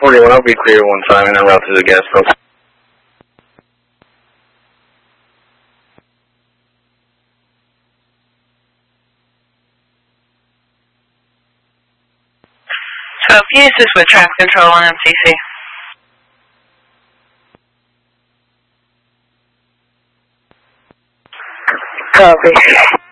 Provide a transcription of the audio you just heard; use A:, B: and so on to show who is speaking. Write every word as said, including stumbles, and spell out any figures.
A: forty-one, I'll be clear one time and then route to the gas pump.
B: So, can you assist with traffic control on M C C?
C: Copy.